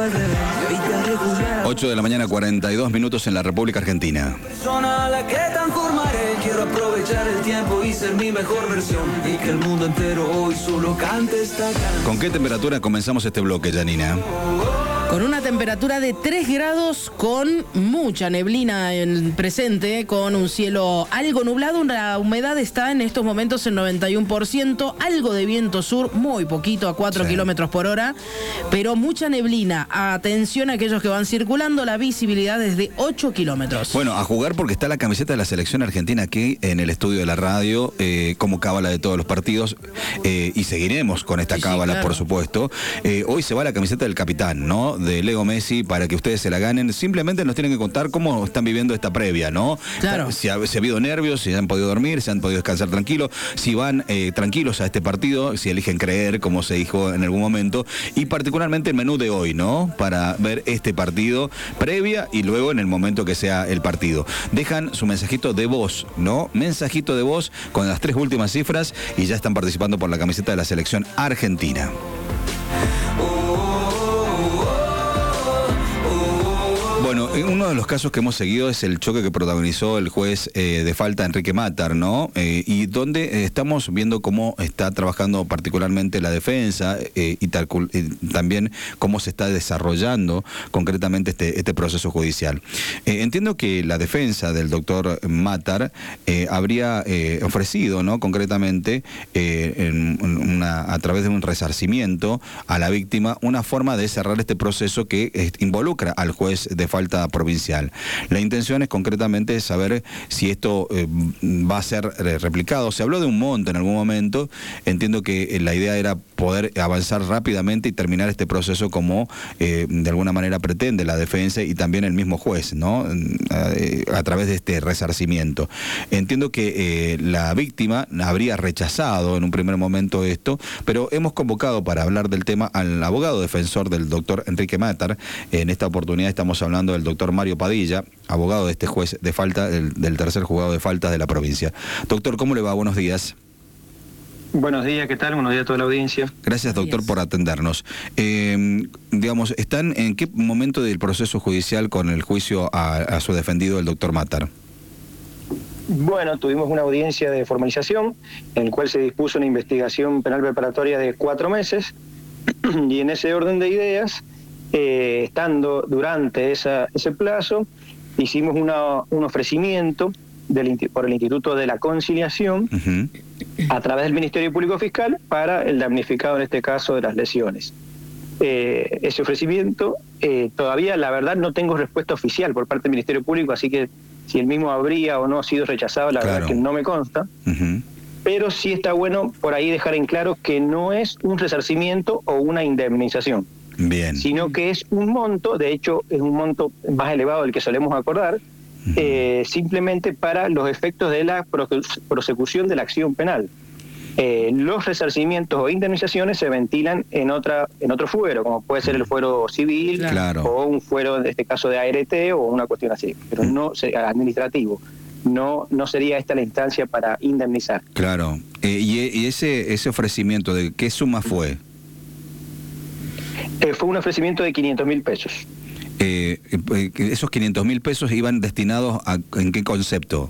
8 de la mañana, 42 minutos en la República Argentina. Quiero aprovechar el tiempo y ser mi mejor versión y que el mundo entero hoy solo cante esta canción. ¿Con qué temperatura comenzamos este bloque, Janina? Con una temperatura de 3 grados, con mucha neblina en presente, con un cielo algo nublado. La humedad está en estos momentos en 91%, algo de viento sur, muy poquito, a 4 kilómetros por hora, pero mucha neblina. Atención a aquellos que van circulando, la visibilidad es de 8 kilómetros. Bueno, a jugar porque está la camiseta de la selección argentina aquí en el estudio de la radio, como cábala de todos los partidos, y seguiremos con esta cábala, claro, por supuesto. Hoy se va la camiseta del capitán, ¿no?, de Leo Messi, para que ustedes se la ganen. Simplemente nos tienen que contar cómo están viviendo esta previa, ¿no? Claro. Si ha habido nervios, si han podido dormir, si han podido descansar tranquilos, si van tranquilos a este partido, si eligen creer, como se dijo en algún momento, y particularmente el menú de hoy, ¿no?, para ver este partido previa y luego en el momento que sea el partido. Dejan su mensajito de voz, ¿no? Mensajito de voz con las 3 últimas cifras y ya están participando por la camiseta de la selección argentina. Bueno, uno de los casos que hemos seguido es el choque que protagonizó el juez de falta Enrique Matar, ¿no? Y donde estamos viendo cómo está trabajando particularmente la defensa y también cómo se está desarrollando concretamente este proceso judicial. Entiendo que la defensa del doctor Matar habría ofrecido, ¿no?, concretamente a través de un resarcimiento a la víctima, una forma de cerrar este proceso que involucra al juez de falta provincial. La intención es concretamente saber si esto va a ser replicado. Se habló de un monto en algún momento. Entiendo que la idea era poder avanzar rápidamente y terminar este proceso como de alguna manera pretende la defensa y también el mismo juez, ¿no?, a través de este resarcimiento. Entiendo que la víctima habría rechazado en un primer momento esto, pero hemos convocado para hablar del tema al abogado defensor del doctor Enrique Matar. En esta oportunidad estamos hablando del doctor Mario Padilla, abogado de este juez de falta, del tercer juzgado de faltas de la provincia. Doctor, ¿cómo le va? Buenos días. Buenos días, ¿qué tal? Buenos días a toda la audiencia. Gracias, doctor, por atendernos. Digamos, ¿están en qué momento del proceso judicial con el juicio a su defendido, el doctor Matar? Bueno, tuvimos una audiencia de formalización en la cual se dispuso una investigación penal preparatoria de 4 meses y en ese orden de ideas, estando durante ese plazo, hicimos un ofrecimiento por el Instituto de la Conciliación a través del Ministerio Público Fiscal para el damnificado, en este caso, de las lesiones. Ese ofrecimiento, todavía la verdad no tengo respuesta oficial por parte del Ministerio Público, así que si el mismo habría o no sido rechazado, la verdad que no me consta. Pero sí está bueno por ahí dejar en claro que no es un resarcimiento o una indemnización. Bien. Sino que es un monto, de hecho es un monto más elevado del que solemos acordar, simplemente para los efectos de la prosecución de la acción penal. Los resarcimientos o indemnizaciones se ventilan en otro fuero, como puede ser el fuero civil, claro, o un fuero, en este caso, de ART o una cuestión así, pero no administrativo. No sería esta la instancia para indemnizar. Claro. ¿Y ese ofrecimiento de qué suma fue? Fue un ofrecimiento de 500.000 pesos. ¿Esos 500.000 pesos iban destinados en qué concepto?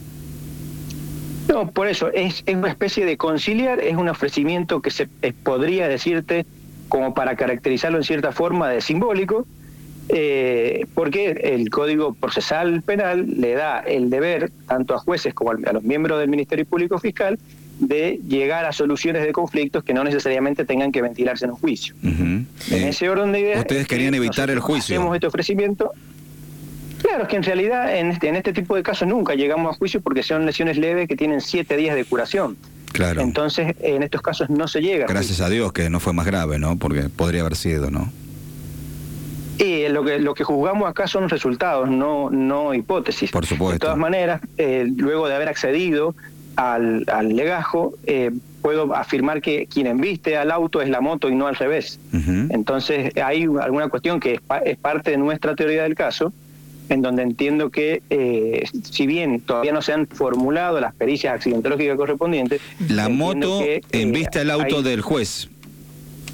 No, por eso, es una especie de conciliar, es un ofrecimiento que se podría decirte, como para caracterizarlo en cierta forma, de simbólico, porque el Código Procesal Penal le da el deber, tanto a jueces como a los miembros del Ministerio Público Fiscal, de llegar a soluciones de conflictos que no necesariamente tengan que ventilarse en un juicio. En ese orden de ideas... ¿Ustedes querían evitar el juicio? Hacemos este ofrecimiento. Claro, es que en realidad en este tipo de casos nunca llegamos a juicio porque son lesiones leves que tienen 7 días de curación. Claro. Entonces, en estos casos no se llega. Gracias a Dios que no fue más grave, ¿no? Porque podría haber sido, ¿no? Y lo que juzgamos acá son resultados, no hipótesis. Por supuesto. De todas maneras, luego de haber accedido al legajo, puedo afirmar que quien embiste al auto es la moto y no al revés. Entonces hay alguna cuestión que es parte de nuestra teoría del caso, en donde entiendo que si bien todavía no se han formulado las pericias accidentológicas correspondientes... La moto embiste al auto del juez.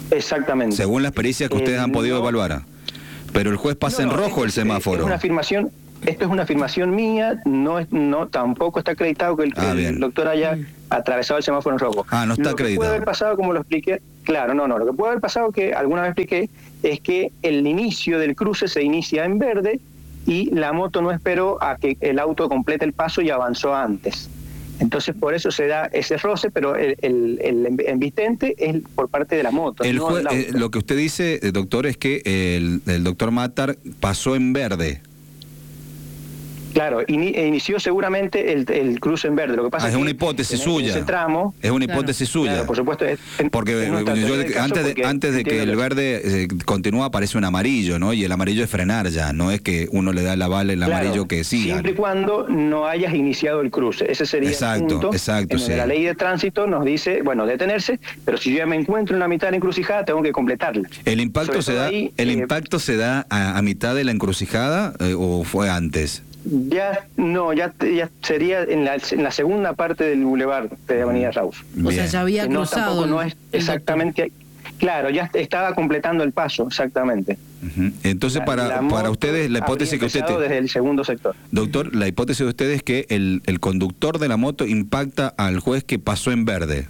Exactamente. Según las pericias que ustedes han podido evaluar. Pero el juez pasa en rojo el semáforo. Es una afirmación, esto es una afirmación mía, tampoco está acreditado que el doctor haya atravesado el semáforo en rojo. No está acreditado. Lo que puede haber pasado, como lo expliqué, lo que puede haber pasado, que alguna vez expliqué, es que el inicio del cruce se inicia en verde y la moto no esperó a que el auto complete el paso y avanzó antes. Entonces por eso se da ese roce, pero el embistente es por parte de la moto. Lo que usted dice, doctor, es que el doctor Matar pasó en verde. Claro, inició seguramente el cruce en verde. Lo que pasa es una hipótesis suya. Ese tramo, es una hipótesis suya. Claro, por supuesto. Porque antes de que el verde continúa aparece un amarillo, ¿no? Y el amarillo es frenar ya, no es que uno le da la bala el amarillo que siga. Siempre y cuando no hayas iniciado el cruce. Ese sería el punto. Exacto, sí. La ley de tránsito nos dice, bueno, detenerse, pero si yo ya me encuentro en la mitad de la encrucijada, tengo que completarla. ¿El impacto se da a mitad de la encrucijada o fue antes? Ya sería en la segunda parte del bulevar de Avenida Raus. O sea, ya había cruzado. No es exactamente. Claro, ya estaba completando el paso, exactamente. Entonces, para ustedes, la hipótesis que usted desde el segundo sector. Doctor, la hipótesis de ustedes es que el conductor de la moto impacta al juez que pasó en verde.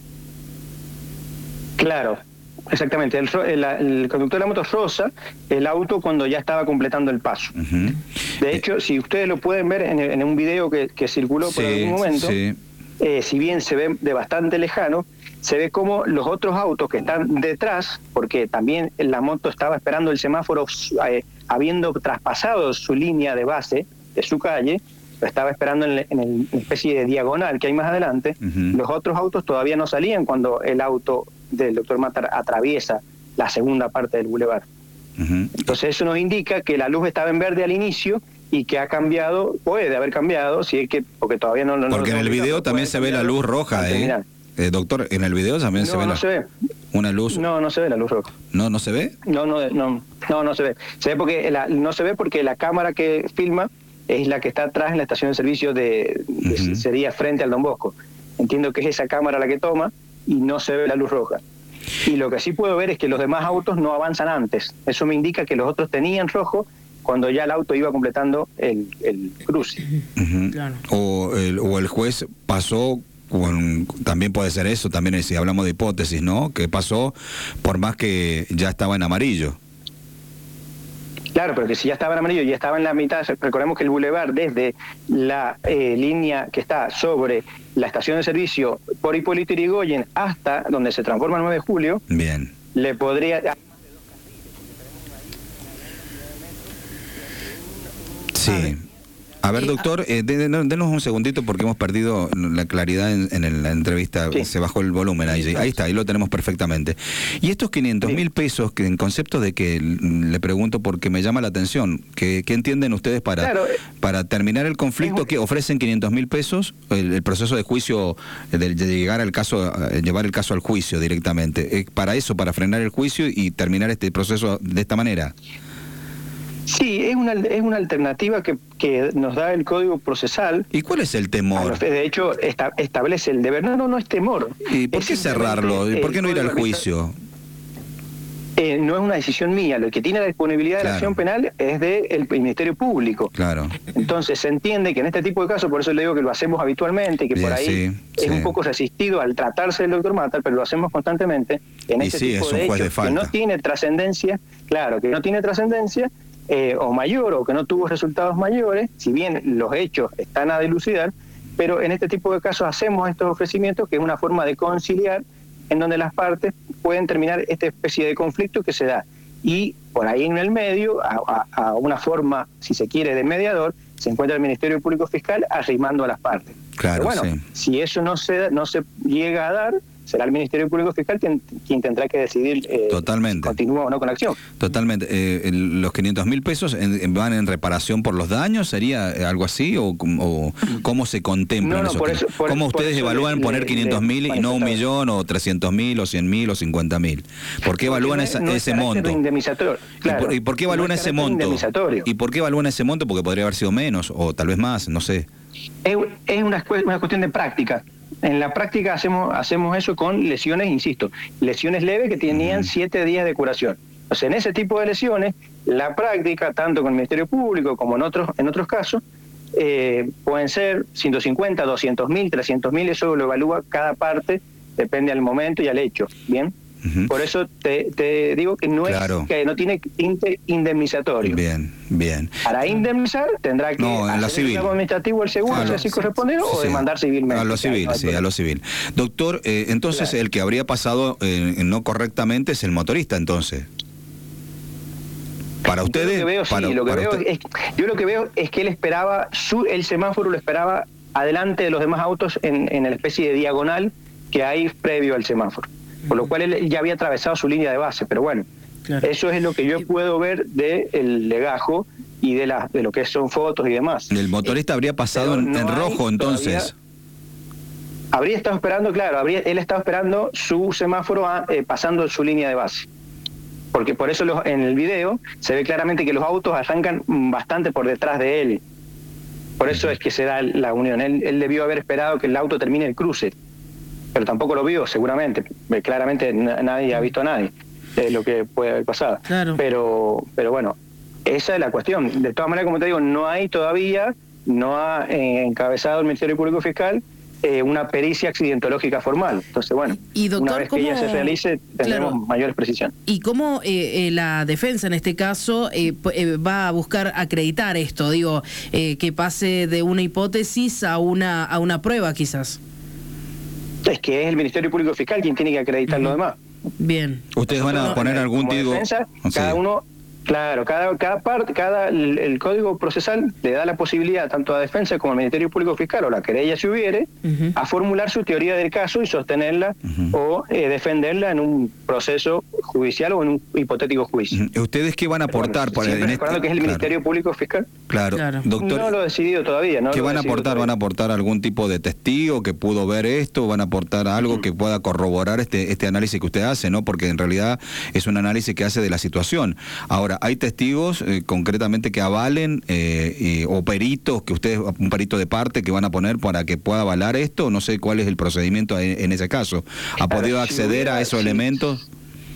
Claro. Exactamente, el conductor de la moto roza el auto cuando ya estaba completando el paso. De hecho, si ustedes lo pueden ver en un video que circuló por algún momento, si bien se ve de bastante lejano, se ve como los otros autos que están detrás, porque también la moto estaba esperando el semáforo habiendo traspasado su línea de base de su calle, lo estaba esperando en una especie de diagonal que hay más adelante. Los otros autos todavía no salían cuando el auto del doctor Matar atraviesa la segunda parte del bulevar. Entonces eso nos indica que la luz estaba en verde al inicio y que ha cambiado, puede haber cambiado, si es que, porque todavía no... Porque en el video también se ve la luz roja, doctor, en el video también se ve una luz... No se ve la luz roja. ¿No se ve? No se ve. Se ve porque no se ve porque la cámara que filma es la que está atrás en la estación de servicio sería frente al Don Bosco. Entiendo que es esa cámara la que toma y no se ve la luz roja. Y lo que sí puedo ver es que los demás autos no avanzan antes. Eso me indica que los otros tenían rojo cuando ya el auto iba completando el cruce. Claro. O el juez pasó también puede ser eso, también si hablamos de hipótesis, ¿no? Que pasó por más que ya estaba en amarillo. Claro, pero que si ya estaba en amarillo y ya estaba en la mitad, recordemos que el bulevar desde la línea que está sobre la estación de servicio por Hipólito Yrigoyen hasta donde se transforma el 9 de julio, bien, le podría... Sí. A ver, doctor, denos un segundito porque hemos perdido la claridad en la entrevista. Sí. Se bajó el volumen ahí. Ahí está, ahí lo tenemos perfectamente. Y estos 500.000 pesos, que en concepto de que le pregunto porque me llama la atención, ¿qué entienden ustedes para terminar el conflicto? Que ofrecen 500.000 pesos, el proceso de juicio, de llegar al caso, llevar el caso al juicio directamente. ¿Para eso, para frenar el juicio y terminar este proceso de esta manera? Sí, es una alternativa que nos da el Código Procesal. ¿Y cuál es el temor? De hecho, establece el deber. No es temor. ¿Y por qué cerrarlo? ¿Y por qué no ir al juicio? No es una decisión mía. Lo que tiene la disponibilidad de la acción penal es del Ministerio Público. Claro. Entonces se entiende que en este tipo de casos, por eso le digo que lo hacemos habitualmente, que por ahí es un poco resistido al tratarse del doctor Matar, pero lo hacemos constantemente en este tipo de hechos que no tiene trascendencia, que no tiene trascendencia, o mayor, o que no tuvo resultados mayores, si bien los hechos están a dilucidar, pero en este tipo de casos hacemos estos ofrecimientos, que es una forma de conciliar, en donde las partes pueden terminar esta especie de conflicto que se da. Y por ahí en el medio, a una forma, si se quiere, de mediador, se encuentra el Ministerio Público Fiscal arrimando a las partes. Claro, pero bueno, si eso no se llega a dar, será el Ministerio Público Fiscal quien tendrá que decidir si continúa o no con la acción. Totalmente. ¿Los 500.000 pesos van en reparación por los daños? ¿Sería algo así? ¿O cómo se contemplan esos? ¿Cómo ustedes evalúan poner 500.000 y no 1.000.000 o 300.000 o 100.000 o 50.000? ¿Por qué evalúan ese monto? Claro, ¿Y por qué evalúan ese monto? ¿Y por qué evalúan ese monto? Porque podría haber sido menos o tal vez más, no sé. Es una cuestión de práctica. en la práctica hacemos eso con lesiones, insisto, lesiones leves que tenían 7 días de curación. Entonces, en ese tipo de lesiones, la práctica, tanto con el Ministerio Público como en otros casos, pueden ser 150, 200.000, 300.000, eso lo evalúa cada parte, depende al momento y al hecho, ¿bien? Por eso te digo que no claro. es que no tiene tinte indemnizatorio. Bien. Para indemnizar tendrá que en lo civil. el administrativo el seguro, si así corresponde, o demandar civilmente. A lo civil, a lo civil. Doctor, entonces el que habría pasado no correctamente es el motorista, entonces. Para ustedes. Yo lo que veo es que él esperaba, el semáforo lo esperaba adelante de los demás autos en la especie de diagonal que hay previo al semáforo. Por lo cual él ya había atravesado su línea de base, pero bueno, claro. Eso es lo que yo puedo ver del legajo y de lo que son fotos y demás. El motorista habría pasado en rojo, entonces. Habría estado esperando, claro, él estaba esperando su semáforo pasando su línea de base. Porque por eso en el video se ve claramente que los autos arrancan bastante por detrás de él. Por eso es que se da la unión. Él debió haber esperado que el auto termine el cruce. Pero tampoco lo vio, seguramente. Claramente nadie ha visto a nadie lo que puede haber pasado. Claro. Pero bueno, esa es la cuestión. De todas maneras, como te digo, no ha encabezado el Ministerio Público Fiscal una pericia accidentológica formal. Entonces, bueno, y doctor, una vez que ella se realice, tendremos mayores precisiones. ¿Y cómo la defensa, en este caso, va a buscar acreditar esto? Digo, que pase de una hipótesis a una prueba, quizás. Es que es el Ministerio Público Fiscal quien tiene que acreditar lo demás. Bien. ¿Ustedes van a poner algún tipo? Cada uno, claro, cada parte, el Código Procesal le da la posibilidad tanto a defensa como al Ministerio Público Fiscal, o la querella si hubiere, a formular su teoría del caso y sostenerla o defenderla en un proceso judicial o en un hipotético juicio. ¿Ustedes qué van a aportar? Recordando que es el Ministerio Público Fiscal. Claro. Doctor, no lo he decidido todavía. ¿Qué van a aportar? ¿Van a aportar algún tipo de testigo que pudo ver esto? ¿Van a aportar algo que pueda corroborar este análisis que usted hace? ¿No? Porque en realidad es un análisis que hace de la situación. Ahora, ¿hay testigos concretamente que avalen o peritos, que ustedes, un perito de parte que van a poner para que pueda avalar esto? No sé cuál es el procedimiento en ese caso. ¿Ha podido acceder a esos elementos?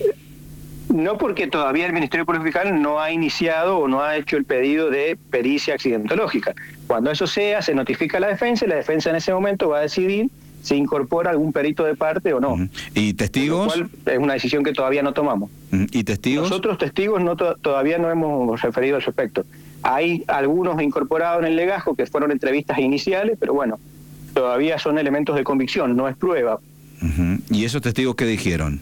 No, porque todavía el Ministerio Público Fiscal no ha iniciado o no ha hecho el pedido de pericia accidentológica. Cuando eso sea, se notifica a la defensa y la defensa en ese momento va a decidir si incorpora algún perito de parte o no. ¿Y testigos? Lo cual es una decisión que todavía no tomamos. ¿Y testigos? Nosotros testigos todavía no hemos referido al respecto. Hay algunos incorporados en el legajo que fueron entrevistas iniciales, pero bueno, todavía son elementos de convicción, no es prueba. ¿Y esos testigos qué dijeron?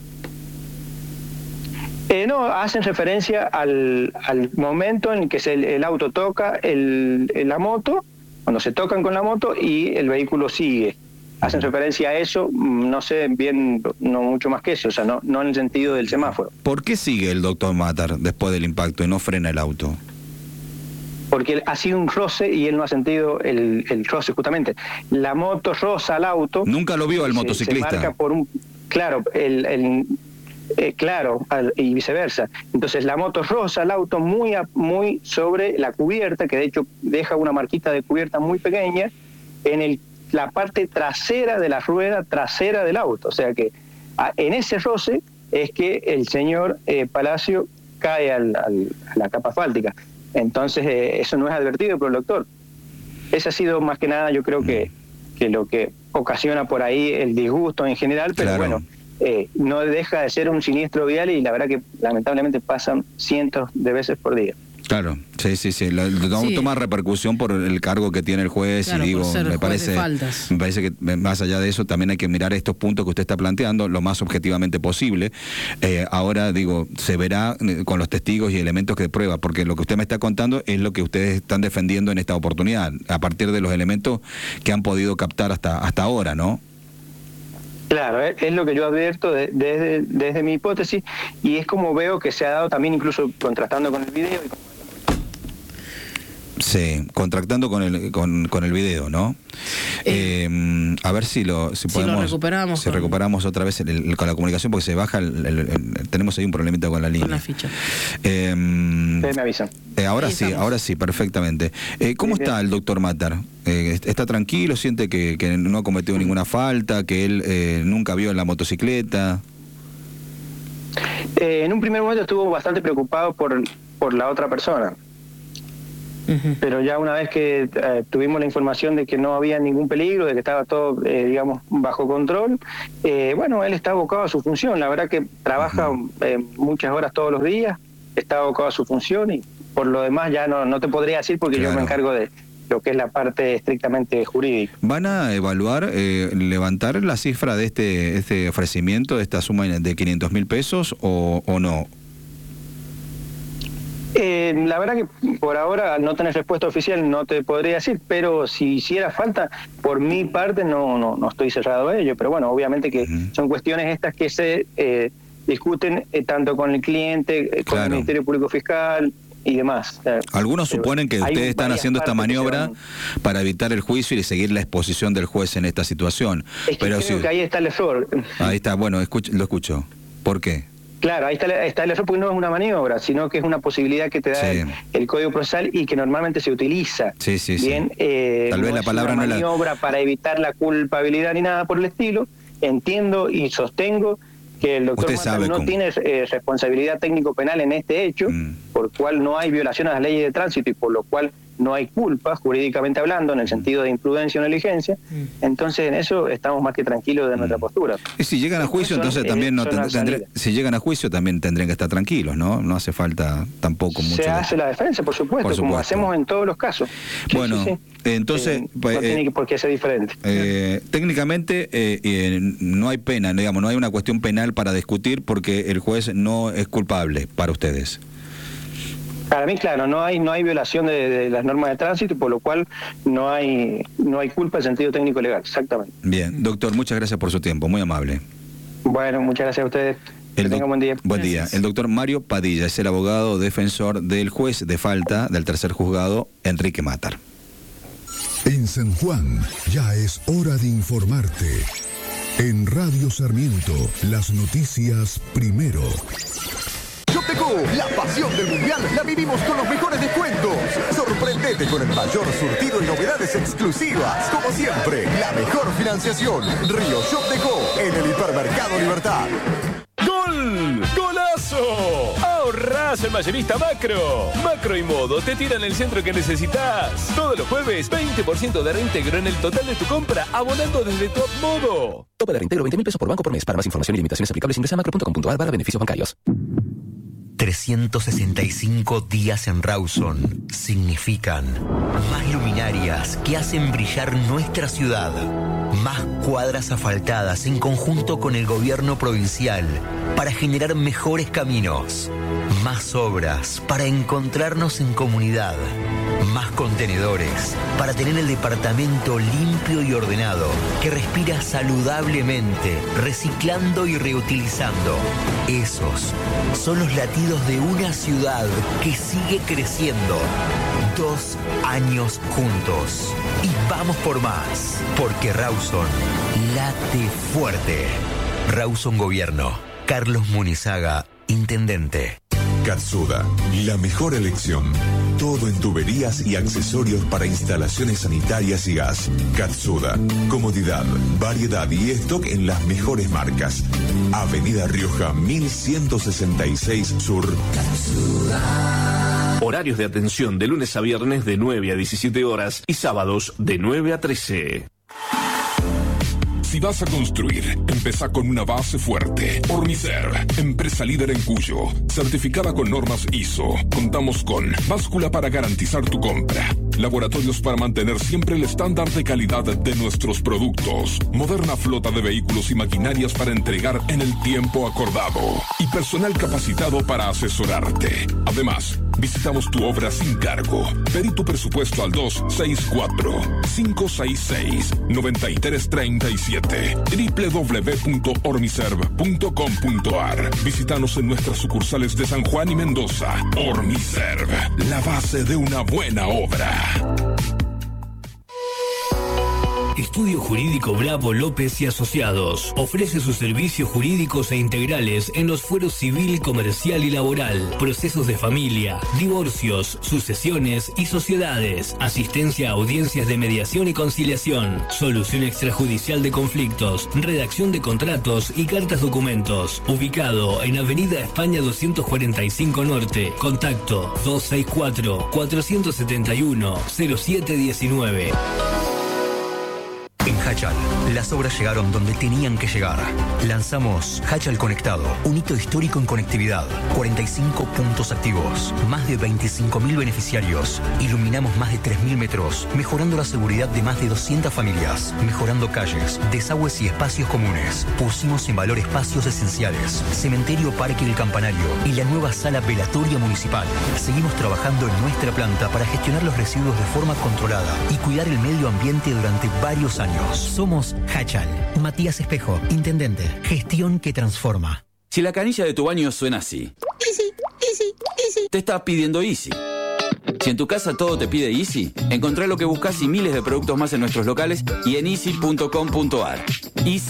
No, hacen referencia al momento en que el auto toca la moto, cuando se tocan con la moto y el vehículo sigue. Hacen referencia a eso, no sé bien, no mucho más que eso, o sea, no en el sentido del semáforo. ¿Por qué sigue el doctor Matar después del impacto y no frena el auto? Porque ha sido un roce y él no ha sentido el roce, justamente. La moto roza al auto. ¿Nunca lo vio al motociclista? Se marca por claro, claro, y viceversa. Entonces la moto roza al auto muy sobre la cubierta, que de hecho deja una marquita de cubierta muy pequeña en la parte trasera de la rueda trasera del auto. O sea que en ese roce es que el señor Palacio cae a la capa asfáltica. Entonces eso no es advertido por el doctor. Ese ha sido más que nada, yo creo que lo que ocasiona por ahí el disgusto en general, pero claro. Bueno, no deja de ser un siniestro vial y la verdad que lamentablemente pasan cientos de veces por día. Claro, sí. Toma repercusión por el cargo que tiene el juez, claro, y digo, me parece que más allá de eso también hay que mirar estos puntos que usted está planteando lo más objetivamente posible. Ahora digo, se verá con los testigos y elementos que prueba, porque lo que usted me está contando es lo que ustedes están defendiendo en esta oportunidad, a partir de los elementos que han podido captar hasta ahora, ¿no? Claro, es lo que yo advierto desde mi hipótesis y es como veo que se ha dado también, incluso contrastando con el video. Sí, contractando con el video, ¿no? A ver si podemos... Si recuperamos otra vez con la comunicación, porque se baja, tenemos ahí un problemita con la línea. Con la ficha. Me avisan. Ahora sí, perfectamente. ¿Cómo está el doctor Matar? ¿Está tranquilo? ¿Siente que no ha cometido ninguna falta? ¿Que él nunca vio en la motocicleta? En un primer momento estuvo bastante preocupado por la otra persona. Pero ya una vez que tuvimos la información de que no había ningún peligro, de que estaba todo, digamos, bajo control, bueno, él está abocado a su función. La verdad que trabaja muchas horas todos los días, está abocado a su función y por lo demás ya no te podría decir porque yo me encargo de lo que es la parte estrictamente jurídica. ¿Van a evaluar, levantar la cifra de este ofrecimiento, de esta suma de 500.000 pesos o no? La verdad que por ahora, al no tener respuesta oficial, no te podría decir, pero si hiciera falta, por mi parte no estoy cerrado a ello, pero bueno, obviamente que son cuestiones estas que se discuten tanto con el cliente, con el Ministerio Público Fiscal y demás. Algunos suponen que ustedes están haciendo esta maniobra para evitar el juicio y seguir la exposición del juez en esta situación. Es que creo que ahí está el error. Ahí está, bueno, lo escucho. ¿Por qué? Claro, ahí está el error porque no es una maniobra, sino que es una posibilidad que te da el Código Procesal y que normalmente se utiliza. Bien, tal vez la palabra no es una maniobra para evitar la culpabilidad ni nada por el estilo. Entiendo y sostengo que el doctor Matar no tiene responsabilidad técnico-penal en este hecho, por cual no hay violación a las leyes de tránsito y por lo cual no hay culpa, jurídicamente hablando, en el sentido de imprudencia o negligencia. Entonces, en eso estamos más que tranquilos de nuestra postura. Y si llegan a juicio, entonces también si llegan a juicio también tendrían que estar tranquilos, ¿no? No hace falta tampoco mucho. Se hace la defensa, por supuesto, como hacemos en todos los casos. Bueno, entonces no tiene por qué ser diferente. Técnicamente no hay pena, digamos, no hay una cuestión penal para discutir porque el juez no es culpable para ustedes. Para mí, claro, no hay violación de las normas de tránsito, por lo cual no hay culpa en sentido técnico legal, exactamente. Bien, doctor, muchas gracias por su tiempo, muy amable. Bueno, muchas gracias a ustedes. Que tengan buen día. Buen día. El doctor Mario Padilla es el abogado defensor del juez de falta del tercer juzgado, Enrique Matar. En San Juan ya es hora de informarte. En Radio Sarmiento, las noticias primero. Shopdeco, la pasión del mundial la vivimos con los mejores descuentos. Sorprendete con el mayor surtido y novedades exclusivas. Como siempre, la mejor financiación. Río Shopdeco, en el Hipermercado Libertad. ¡Gol! ¡Golazo! Ahorrás en Mayorista Macro. Macro y Modo te tiran el centro que necesitas. Todos los jueves, 20% de reintegro en el total de tu compra, abonando desde Top Modo. Tope de reintegro 20.000 pesos por banco por mes. Para más información y limitaciones aplicables ingresa a macro.com.ar/beneficios bancarios. 365 días en Rawson significan más luminarias que hacen brillar nuestra ciudad, más cuadras asfaltadas en conjunto con el gobierno provincial para generar mejores caminos, más obras para encontrarnos en comunidad, más contenedores para tener el departamento limpio y ordenado, que respira saludablemente, reciclando y reutilizando. Esos son los latidos de una ciudad que sigue creciendo. 2 años juntos. Y vamos por más, porque Rawson late fuerte. Rawson Gobierno. Carlos Munizaga, Intendente. Katsuda, la mejor elección. Todo en tuberías y accesorios para instalaciones sanitarias y gas. Katsuda, comodidad, variedad y stock en las mejores marcas. Avenida Rioja 1166 Sur. Katsuda. Horarios de atención de lunes a viernes de 9 a 17 horas y sábados de 9 a 13. Si vas a construir, empezá con una base fuerte. Hormicer, empresa líder en Cuyo, certificada con normas ISO. Contamos con báscula para garantizar tu compra, laboratorios para mantener siempre el estándar de calidad de nuestros productos, moderna flota de vehículos y maquinarias para entregar en el tiempo acordado y personal capacitado para asesorarte. Además, Visitamos tu obra sin cargo. Pedí tu presupuesto al 264-566-9337. www.ormiserv.com.ar. Visítanos en nuestras sucursales de San Juan y Mendoza. Ormiserv, la base de una buena obra. Estudio Jurídico Bravo López y Asociados ofrece sus servicios jurídicos e integrales en los fueros civil, comercial y laboral, procesos de familia, divorcios, sucesiones y sociedades, asistencia a audiencias de mediación y conciliación, solución extrajudicial de conflictos, redacción de contratos y cartas documentos. Ubicado en Avenida España 245 Norte. Contacto 264-471-0719. En Hachal, las obras llegaron donde tenían que llegar. Lanzamos Hachal Conectado, un hito histórico en conectividad. 45 puntos activos, más de 25.000 beneficiarios. Iluminamos más de 3.000 metros, mejorando la seguridad de más de 200 familias. Mejorando calles, desagües y espacios comunes. Pusimos en valor espacios esenciales. Cementerio Parque El Campanario y la nueva sala velatoria municipal. Seguimos trabajando en nuestra planta para gestionar los residuos de forma controlada y cuidar el medio ambiente durante varios años. Somos Hachal. Matías Espejo, intendente. Gestión que transforma. Si la canilla de tu baño suena así, Easy, easy, easy, te está pidiendo Easy. Si en tu casa todo te pide Easy, encontrá lo que buscas y miles de productos más en nuestros locales y en easy.com.ar. Easy